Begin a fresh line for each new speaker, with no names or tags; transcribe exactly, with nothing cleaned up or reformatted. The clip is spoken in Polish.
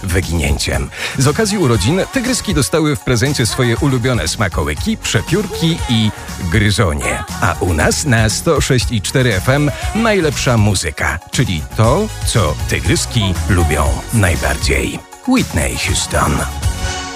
wyginięciem. Z okazji urodzin tygryski dostały w prezencie swoje ulubione smakołyki, przepiórki i gryzonie. A u nas na sto sześć i cztery F M najlepsza muzyka, czyli to, co tygryski lubią najbardziej. Whitney Houston.